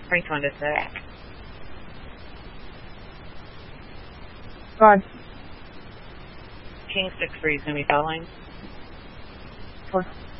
Frank 1 to 6. God. King 6-3 is going to be following. 4.